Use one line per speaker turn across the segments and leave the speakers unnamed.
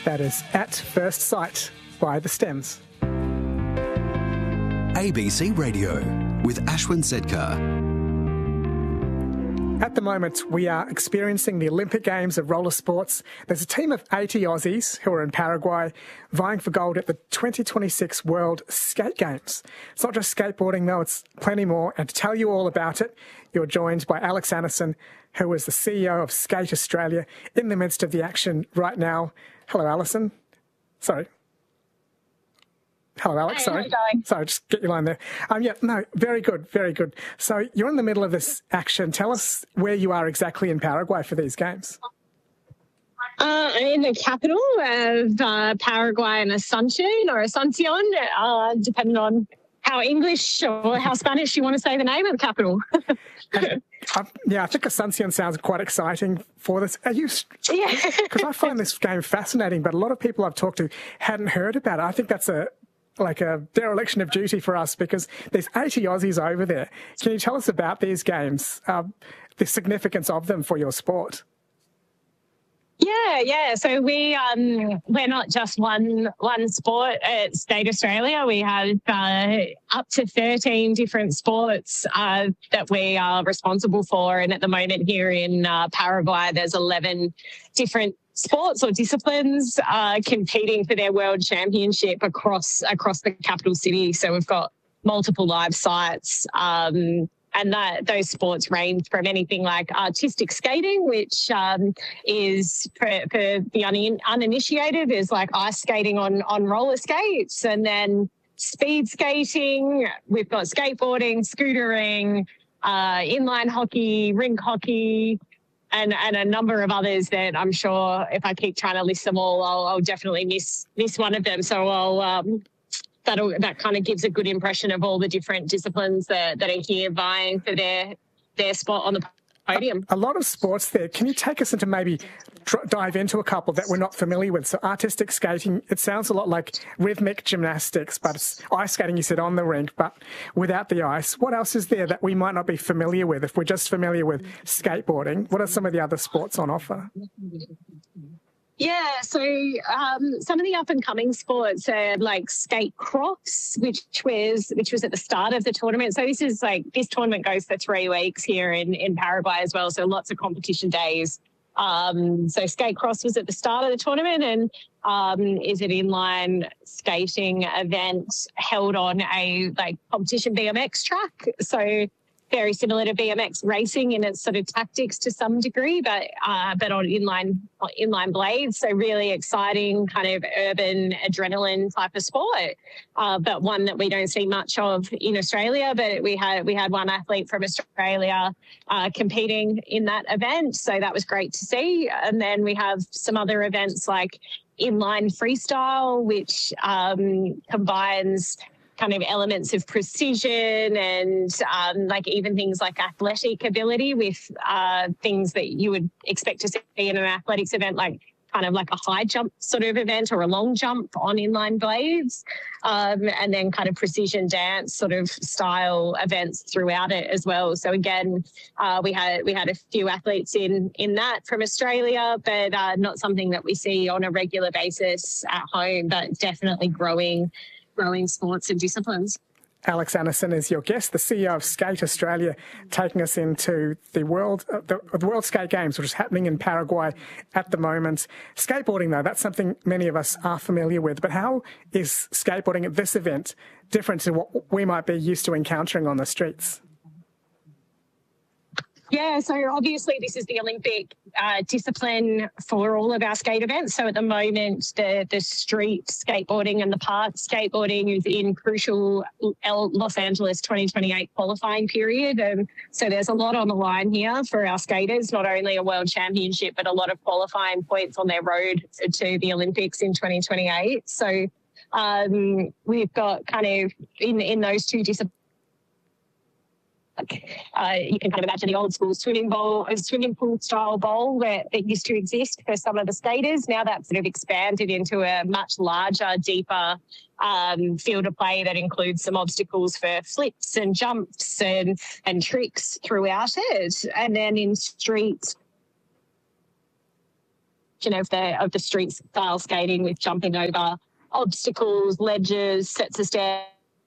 That is At First Sight by The Stems.
ABC Radio with Ashwin Sedkar.
At the moment, we are experiencing the Olympic Games of roller sports. There's a team of 80 Aussies who are in Paraguay vying for gold at the 2026 World Skate Games. It's not just skateboarding, though, it's plenty more. And to tell you all about it, you're joined by Alex Anderson, who is the CEO of Skate Australia, in the midst of the action right now. Hello, Alison. Sorry. Hello, Alex.
Hey,
sorry.
how you going?
Sorry, just get your line there. Very good, very good. So you're in the middle of this action. Tell us where you are exactly in Paraguay for these games.
I'm in the capital of Paraguay and Asuncion, depending on how English or how Spanish you want to say the name of the capital.
I think Asuncion sounds quite exciting for this. Are you?
Yeah.
Because I find this game fascinating, but a lot of people I've talked to hadn't heard about it. I think that's a dereliction of duty for us because there's 80 Aussies over there. Can you tell us about these games, the significance of them for your sport?
Yeah. So we're not just one sport at Skate Australia. We have up to 13 different sports that we are responsible for. And at the moment here in Paraguay, there's 11 different sports or disciplines competing for their world championship across the capital city. So we've got multiple live sites. And those sports range from anything like artistic skating, which is for the uninitiated, is like ice skating on roller skates, and then speed skating. We've got skateboarding, scootering, inline hockey, rink hockey, and a number of others that I'm sure if I keep trying to list them all, I'll definitely miss one of them. So that kind of gives a good impression of all the different disciplines that are here vying for their spot on the podium.
A lot of sports there. Can you take us into maybe dive into a couple that we're not familiar with? So artistic skating, it sounds a lot like rhythmic gymnastics, but it's ice skating, you said, on the rink, but without the ice. What else is there that we might not be familiar with if we're just familiar with skateboarding? What are some of the other sports on offer?
Yeah, so some of the up-and-coming sports are like skate cross, which was at the start of the tournament. So this tournament goes for 3 weeks here in Paraguay as well, so lots of competition days. So skate cross was at the start of the tournament and is an inline skating event held on a competition BMX track. So very similar to BMX racing in its sort of tactics to some degree, but on inline blades. So really exciting kind of urban adrenaline type of sport, but one that we don't see much of in Australia. But we had one athlete from Australia competing in that event, so that was great to see. And then we have some other events like inline freestyle, which combines kind of elements of precision and even things like athletic ability with things that you would expect to see in an athletics event, like kind of like a high jump sort of event or a long jump on inline blades, and then kind of precision dance sort of style events throughout it as well. So again, we had a few athletes in that from Australia, but not something that we see on a regular basis at home, but definitely growing sports and disciplines.
Alex Anderson is your guest, the CEO of Skate Australia, taking us into the World Skate Games, which is happening in Paraguay at the moment. Skateboarding, though, that's something many of us are familiar with. But how is skateboarding at this event different to what we might be used to encountering on the streets?
Yeah, so obviously this is the Olympic discipline for all of our skate events. So at the moment, the street skateboarding and the park skateboarding is in crucial Los Angeles 2028 qualifying period. So there's a lot on the line here for our skaters, not only a world championship, but a lot of qualifying points on their road to the Olympics in 2028. So we've got kind of in those two disciplines, you can kind of imagine the old school swimming pool style bowl that used to exist for some of the skaters. Now that's sort of expanded into a much larger, deeper field of play that includes some obstacles for flips and jumps and tricks throughout it. And then in street of the street style skating with jumping over obstacles, ledges, sets of stairs.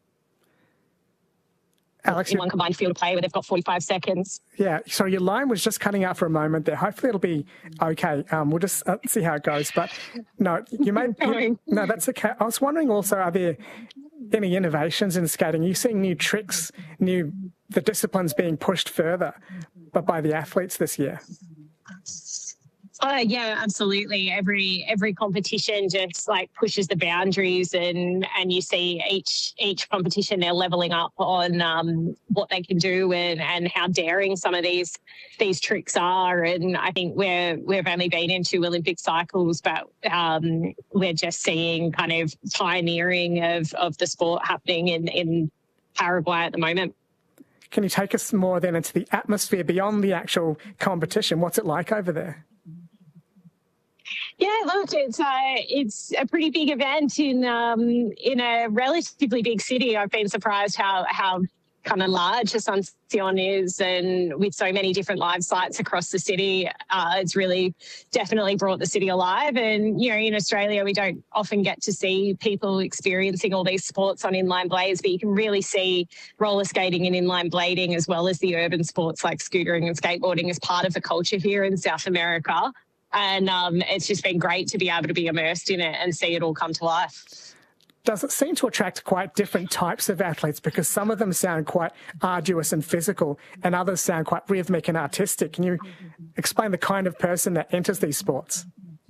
Alex,
in one combined field of play where they've got 45 seconds.
Yeah, so your line was just cutting out for a moment there. Hopefully it'll be okay. We'll just see how it goes. But no, no, that's okay. I was wondering also, are there any innovations in skating? Are you seeing new tricks, the disciplines being pushed further but by the athletes this year?
Yeah, absolutely. Every competition just like pushes the boundaries, and you see each competition they're leveling up on what they can do and how daring some of these tricks are. And I think we've only been in 2 Olympic cycles, but we're just seeing kind of pioneering of the sport happening in Paraguay at the moment.
Can you take us more then into the atmosphere beyond the actual competition? What's it like over there?
Yeah, look, it's a pretty big event in a relatively big city. I've been surprised how kind of large Asuncion is, and with so many different live sites across the city, it's really definitely brought the city alive. And, in Australia, we don't often get to see people experiencing all these sports on inline blades, but you can really see roller skating and inline blading as well as the urban sports like scootering and skateboarding as part of the culture here in South America. And it's just been great to be able to be immersed in it and see it all come to life.
Does it seem to attract quite different types of athletes? Because some of them sound quite arduous and physical and others sound quite rhythmic and artistic. Can you explain the kind of person that enters these sports?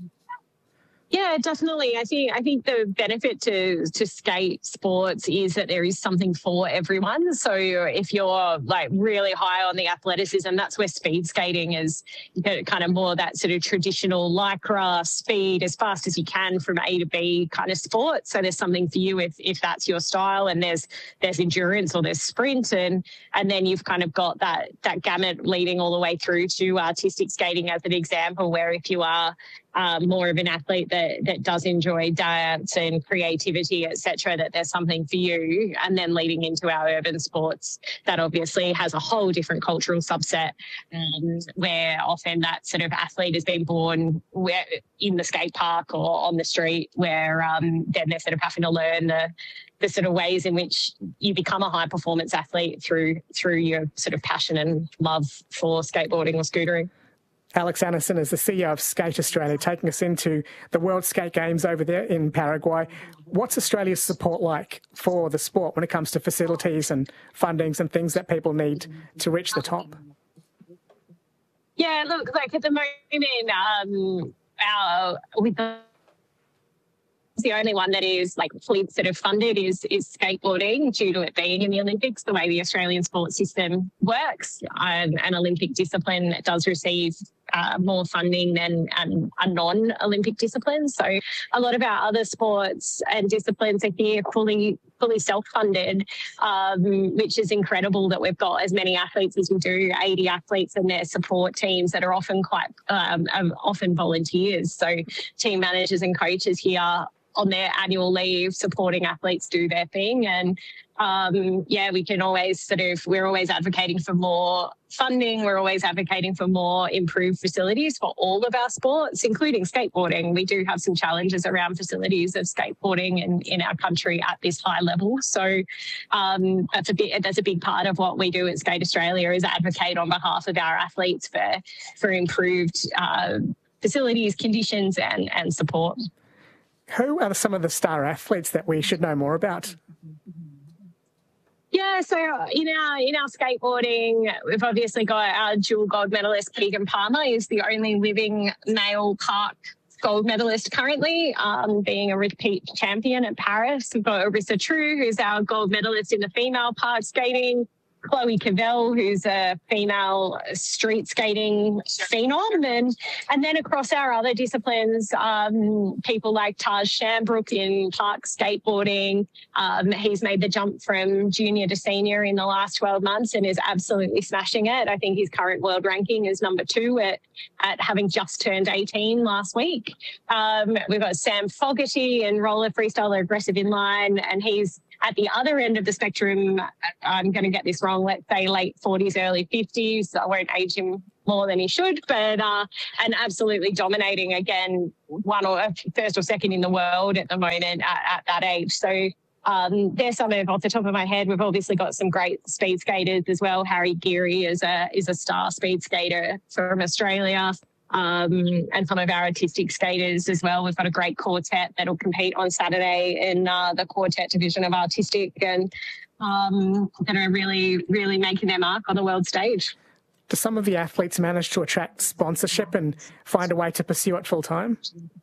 Yeah, definitely. I think the benefit to skate sports is that there is something for everyone. So if you're like really high on the athleticism, that's where speed skating is kind of more that sort of traditional lycra speed as fast as you can from A to B kind of sport. So there's something for you if that's your style, and there's endurance or there's sprint, and then you've kind of got that gamut leading all the way through to artistic skating as an example, where if you are more of an athlete that does enjoy dance and creativity, etc., that there's something for you. And then leading into our urban sports, that obviously has a whole different cultural subset, where often that sort of athlete has been born in the skate park or on the street, where then they're sort of having to learn the sort of ways in which you become a high performance athlete through your sort of passion and love for skateboarding or scootering.
Alex Anderson is the CEO of Skate Australia, taking us into the World Skate Games over there in Paraguay. What's Australia's support like for the sport when it comes to facilities and fundings and things that people need to reach the top?
Yeah, look, like at the moment, the only one that is like fully sort of funded is skateboarding, due to it being in the Olympics, the way the Australian sports system works. An Olympic discipline does receive more funding than a non-Olympic discipline. So a lot of our other sports and disciplines are here fully self-funded, which is incredible that we've got as many athletes as we do, 80 athletes and their support teams that are often often volunteers. So team managers and coaches here on their annual leave supporting athletes do their thing. And we're always advocating for more funding. We're always advocating for more improved facilities for all of our sports, including skateboarding. We do have some challenges around facilities of skateboarding in our country at this high level. So that's a big part of what we do at Skate Australia, is advocate on behalf of our athletes for improved facilities, conditions and support.
Who are some of the star athletes that we should know more about?
Yeah, so in our skateboarding, we've obviously got our dual gold medalist, Keegan Palmer, is the only living male park gold medalist currently, being a repeat champion at Paris. We've got Arissa True, who's our gold medalist in the female park skating. Chloe Cavell, who's a female street skating phenom. And then across our other disciplines, people like Taj Shambrook in park skateboarding. He's made the jump from junior to senior in the last 12 months and is absolutely smashing it. I think his current world ranking is number 2 at having just turned 18 last week. We've got Sam Fogarty in roller freestyle aggressive inline, and he's at the other end of the spectrum. I'm going to get this wrong, let's say late 40s, early 50s. I won't age him more than he should, but and absolutely dominating again, one or first or second in the world at the moment at that age. So there's some of, off the top of my head, we've obviously got some great speed skaters as well. Harry Geary is a star speed skater from Australia. And some of our artistic skaters as well. We've got a great quartet that'll compete on Saturday in the quartet division of artistic, and that are really, really making their mark on the world stage.
Do some of the athletes manage to attract sponsorship and find a way to pursue it full time?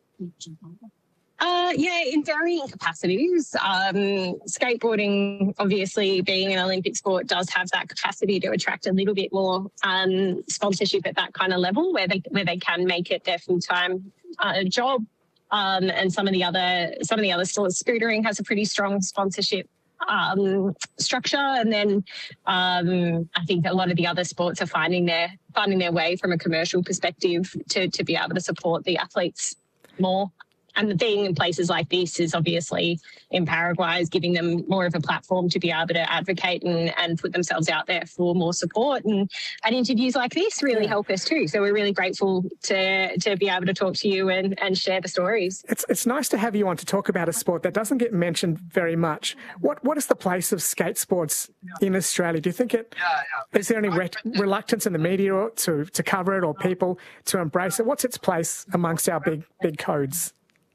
Yeah, in varying capacities. Skateboarding, obviously, being an Olympic sport, does have that capacity to attract a little bit more sponsorship at that kind of level, where they can make it their full-time job. And some of the other sports, scootering has a pretty strong sponsorship structure, and then I think a lot of the other sports are finding their way from a commercial perspective to be able to support the athletes more. And being in places like this is obviously in Paraguay is giving them more of a platform to be able to advocate and put themselves out there for more support. And interviews like this really help us too. So we're really grateful to be able to talk to you and share the stories.
It's nice to have you on to talk about a sport that doesn't get mentioned very much. What is the place of skate sports in Australia? Do you think is there any reluctance in the media to cover it, or people to embrace it? What's its place amongst our big codes?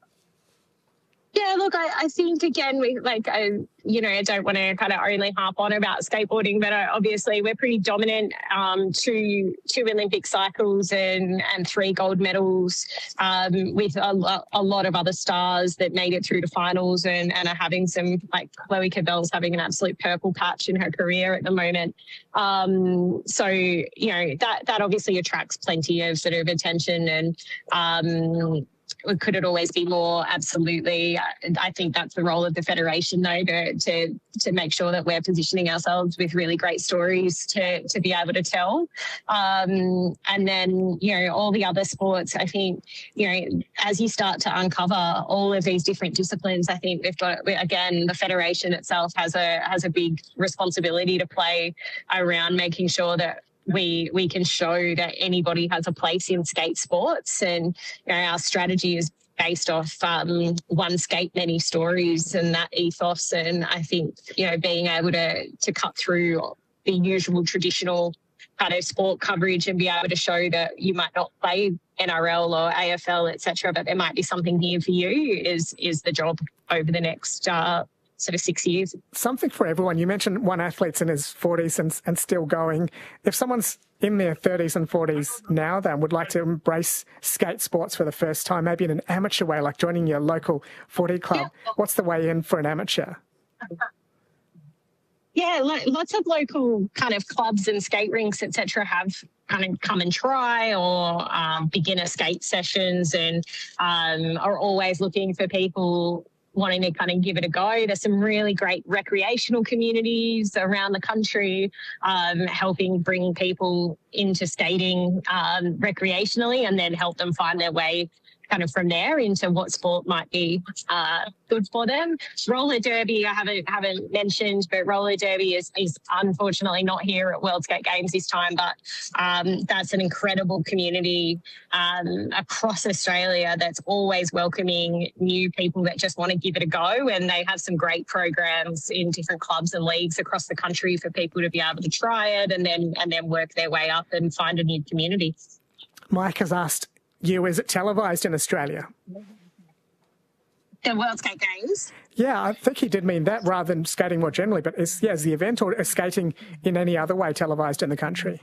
Yeah, look, I think, again, I don't want to kind of only harp on about skateboarding, but obviously we're pretty dominant, two Olympic cycles and 3 gold medals, with a lot of other stars that made it through to finals and are having some, like Chloe Cabell's having an absolute purple patch in her career at the moment. So, that obviously attracts plenty of sort of attention, and could it always be more? Absolutely. I think that's the role of the Federation, though, to make sure that we're positioning ourselves with really great stories to be able to tell. And then, all the other sports, I think, as you start to uncover all of these different disciplines, I think again, the Federation itself has a big responsibility to play around making sure that we can show that anybody has a place in skate sports. And our strategy is based off one skate, many stories, and that ethos. And I think, being able to cut through the usual traditional kind of sport coverage and be able to show that you might not play NRL or AFL, etc., but there might be something here for you is the job over the next sort of 6 years.
Something for everyone. You mentioned one athlete's in his 40s and still going. If someone's in their 30s and 40s now then would like to embrace skate sports for the first time, maybe in an amateur way, like joining your local footy club, what's the way in for an amateur?
Yeah, lots of local kind of clubs and skate rinks, etc., have kind of come and try, or beginner skate sessions, and are always looking for people wanting to kind of give it a go. There's some really great recreational communities around the country, helping bring people into skating recreationally, and then help them find their way kind of from there into what sport might be good for them. Roller derby, I haven't mentioned, but roller derby is unfortunately not here at World Skate Games this time, but that's an incredible community across Australia that's always welcoming new people that just want to give it a go, and they have some great programs in different clubs and leagues across the country for people to be able to try it and then work their way up and find a new community.
Mike has asked you, is it televised in Australia?
The World Skate Games?
Yeah, I think he did mean that rather than skating more generally, but is the event or is skating in any other way televised in the country?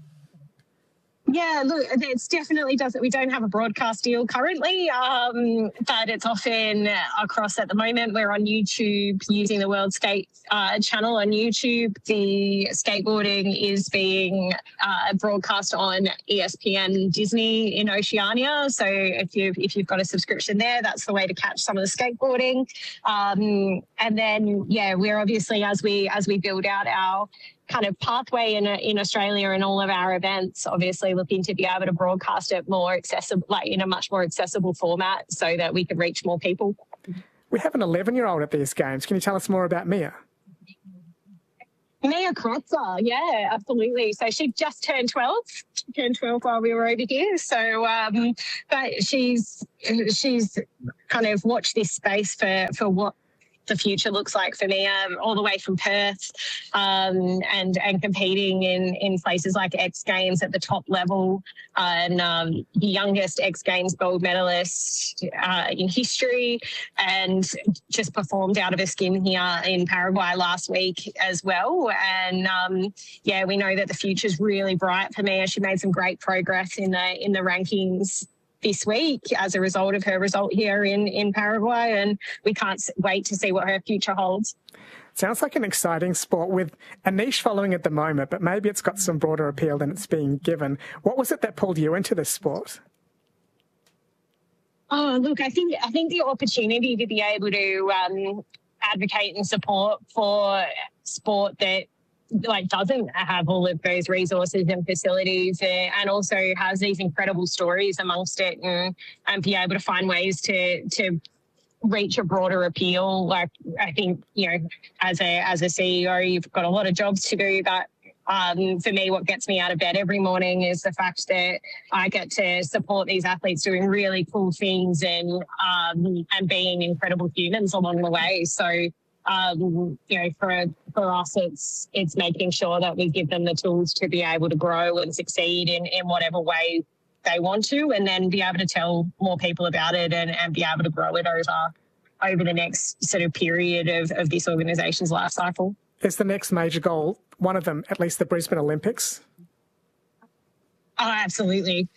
Yeah, look, it's definitely doesn't. We don't have a broadcast deal currently, but it's often across at the moment. We're on YouTube using the World Skate channel on YouTube. The skateboarding is being broadcast on ESPN Disney in Oceania. So if you've got a subscription there, that's the way to catch some of the skateboarding. And then we're obviously as we build out our kind of pathway in Australia and all of our events, obviously looking to be able to broadcast it more accessible, like in a much more accessible format, so that we can reach more people.
We have an 11-year-old at these games. Can you tell us more about Mia?
Mia Krotzer, yeah, absolutely. So she just turned 12. She turned 12 while we were over here. So, but she's kind of watched this space for what the future looks like for me, all the way from Perth, and competing in places like X Games at the top level, and the youngest X Games gold medalist in history, and just performed out of her skin here in Paraguay last week as well. And yeah, we know that the future's really bright for Mia. She made some great progress in the rankings this week as a result of her result here in Paraguay, and we can't wait to see what her future holds.
Sounds like an exciting sport with a niche following at the moment, but maybe it's got some broader appeal than it's being given. What was it that pulled you into this sport?
Oh, look, I think the opportunity to be able to advocate and support for sport that doesn't have all of those resources and facilities, and also has these incredible stories amongst it, and be able to find ways to reach a broader appeal. Like, I think, as a CEO, you've got a lot of jobs to do, but for me, what gets me out of bed every morning is the fact that I get to support these athletes doing really cool things and being incredible humans along the way. So, for us, it's making sure that we give them the tools to be able to grow and succeed in whatever way they want to, and then be able to tell more people about it and be able to grow it over the next sort of period of this organisation's life cycle.
Is the next major goal, one of them, at least the Brisbane Olympics?
Oh, absolutely.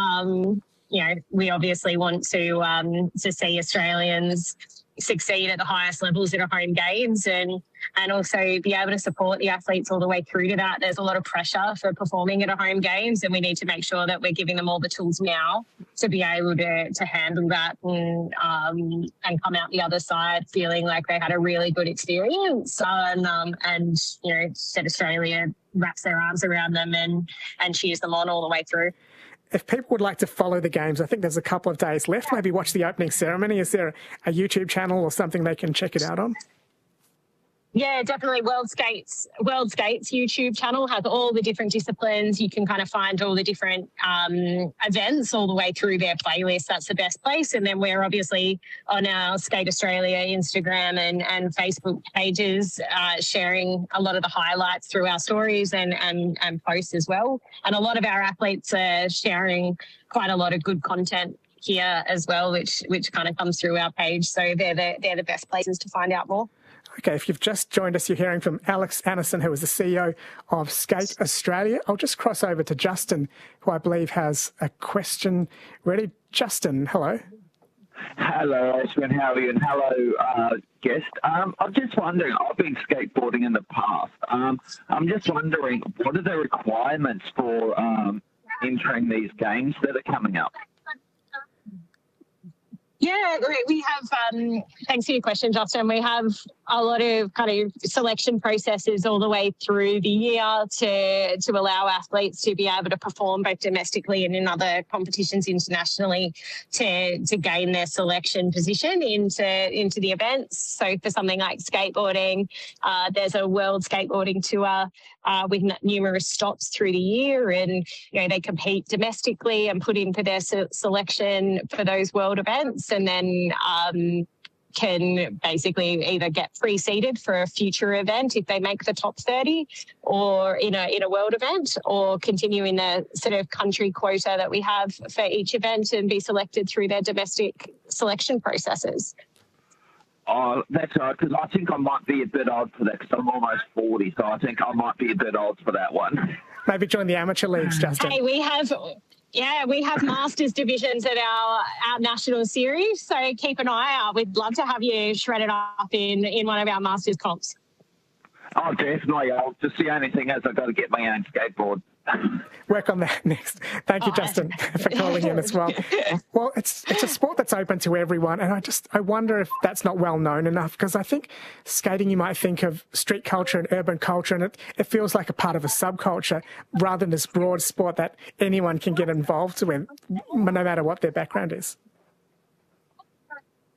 We obviously want to see Australians succeed at the highest levels in our home games, and also be able to support the athletes all the way through to that. There's a lot of pressure for performing at our home games, and we need to make sure that we're giving them all the tools now to be able to handle that and come out the other side feeling like they had a really good experience, and set Australia wraps their arms around them and cheers them on all the way through.
If people would like to follow the games, I think there's a couple of days left, maybe watch the opening ceremony. Is there a YouTube channel or something they can check it out on?
Yeah, definitely. World Skates YouTube channel has all the different disciplines. You can kind of find all the different events all the way through their playlist. That's the best place. And then we're obviously on our Skate Australia Instagram and Facebook pages, sharing a lot of the highlights through our stories and posts as well. And a lot of our athletes are sharing quite a lot of good content here as well, which kind of comes through our page. So they're the best places to find out more.
Okay, if you've just joined us, you're hearing from Alex Anderson, who is the CEO of Skate Australia. I'll just cross over to Justin, who I believe has a question ready. Justin, hello.
Hello, Ashwin. How are you? And hello, guest. I'm just wondering, I've been skateboarding in the past. I'm just wondering, what are the requirements for entering these games that are coming up?
Yeah, we have, thanks for your question, Justin. We have a lot of kind of selection processes all the way through the year to allow athletes to be able to perform both domestically and in other competitions internationally to gain their selection position into the events. So for something like skateboarding, there's a World Skateboarding Tour with numerous stops through the year, and they compete domestically and put in for their selection for those world events, and then can basically either get pre-seeded for a future event if they make the top 30 or in a world event, or continue in the sort of country quota that we have for each event and be selected through their domestic selection processes.
Oh, that's right, because I think I might be a bit old for that, because I'm almost 40, so I think I might be a bit old for that one.
Maybe join the amateur leagues, Justin.
Hey, we have Masters divisions at our national series, so keep an eye out. We'd love to have you shredded up in one of our Masters comps.
Oh, definitely. Just the only thing is I've got to get my own skateboard.
Work on that next. Thank you, Justin, for calling in as well. Well, it's a sport that's open to everyone, and I wonder if that's not well known enough, because I think skating, you might think of street culture and urban culture, and it feels like a part of a subculture rather than this broad sport that anyone can get involved with, no matter what their background is.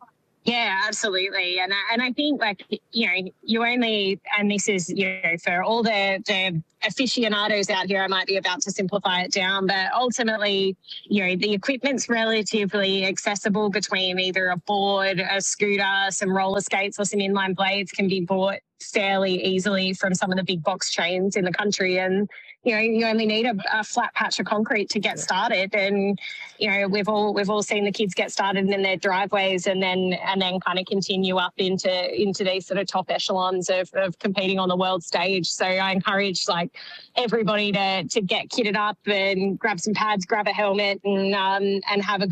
Yeah, absolutely. And I think, like, you know, you only, and this is, you know, for all the aficionados out here, I might be about to simplify it down, but ultimately, you know, the equipment's relatively accessible between either a board, a scooter, some roller skates or some inline blades can be bought fairly easily from some of the big box chains in the country. And, you know, you only need a flat patch of concrete to get started. And, you know, we've all seen the kids get started in their driveways and then kind of continue up into these sort of top echelons of competing on the world stage. So I encourage like everybody to get kitted up and grab some pads, grab a helmet, and have a